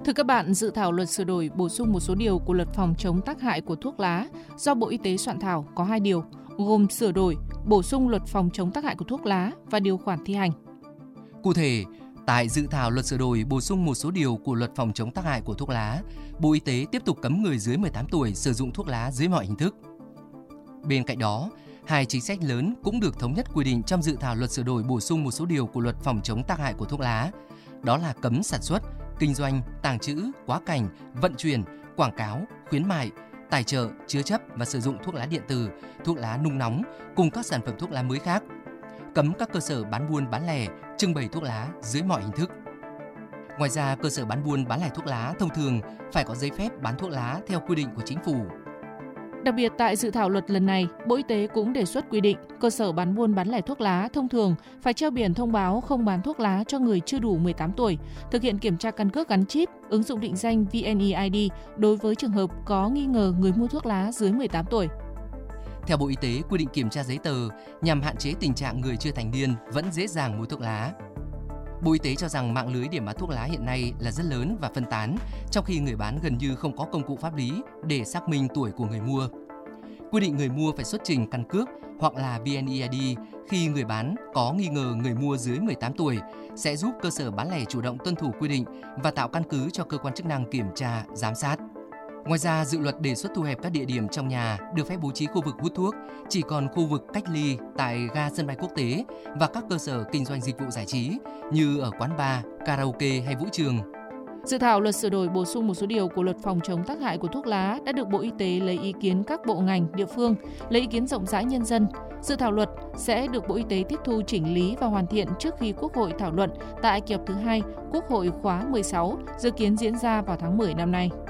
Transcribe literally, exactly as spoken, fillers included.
Thưa các bạn, dự thảo luật sửa đổi bổ sung một số điều của luật phòng chống tác hại của thuốc lá do Bộ Y tế soạn thảo có hai điều, gồm sửa đổi, bổ sung luật phòng chống tác hại của thuốc lá và điều khoản thi hành. Cụ thể, tại dự thảo luật sửa đổi bổ sung một số điều của luật phòng chống tác hại của thuốc lá, Bộ Y tế tiếp tục cấm người dưới mười tám tuổi sử dụng thuốc lá dưới mọi hình thức. Bên cạnh đó, hai chính sách lớn cũng được thống nhất quy định trong dự thảo luật sửa đổi bổ sung một số điều của luật phòng chống tác hại của thuốc lá. Đó là cấm sản xuất, kinh doanh, tàng trữ, quá cảnh, vận chuyển, quảng cáo, khuyến mại, tài trợ, chứa chấp và sử dụng thuốc lá điện tử, thuốc lá nung nóng cùng các sản phẩm thuốc lá mới khác. Cấm các cơ sở bán buôn bán lẻ trưng bày thuốc lá dưới mọi hình thức. Ngoài ra, cơ sở bán buôn bán lẻ thuốc lá thông thường phải có giấy phép bán thuốc lá theo quy định của chính phủ. Đặc biệt tại dự thảo luật lần này, Bộ Y tế cũng đề xuất quy định cơ sở bán buôn bán lẻ thuốc lá thông thường phải treo biển thông báo không bán thuốc lá cho người chưa đủ mười tám tuổi, thực hiện kiểm tra căn cước gắn chip, ứng dụng định danh vê en e i đê đối với trường hợp có nghi ngờ người mua thuốc lá dưới mười tám tuổi. Theo Bộ Y tế, quy định kiểm tra giấy tờ nhằm hạn chế tình trạng người chưa thành niên vẫn dễ dàng mua thuốc lá. Bộ Y tế cho rằng mạng lưới điểm bán thuốc lá hiện nay là rất lớn và phân tán, trong khi người bán gần như không có công cụ pháp lý để xác minh tuổi của người mua. Quy định người mua phải xuất trình căn cước hoặc là vê en e i đê khi người bán có nghi ngờ người mua dưới mười tám tuổi sẽ giúp cơ sở bán lẻ chủ động tuân thủ quy định và tạo căn cứ cho cơ quan chức năng kiểm tra, giám sát. Ngoài ra, dự luật đề xuất thu hẹp các địa điểm trong nhà được phép bố trí khu vực hút thuốc, chỉ còn khu vực cách ly tại ga sân bay quốc tế và các cơ sở kinh doanh dịch vụ giải trí như ở quán bar, karaoke hay vũ trường. Dự thảo luật sửa đổi bổ sung một số điều của luật phòng chống tác hại của thuốc lá đã được Bộ Y tế lấy ý kiến các bộ ngành, địa phương, lấy ý kiến rộng rãi nhân dân. Dự thảo luật sẽ được Bộ Y tế tiếp thu chỉnh lý và hoàn thiện trước khi Quốc hội thảo luận tại kỳ họp thứ hai Quốc hội khóa mười sáu, dự kiến diễn ra vào tháng mười năm nay.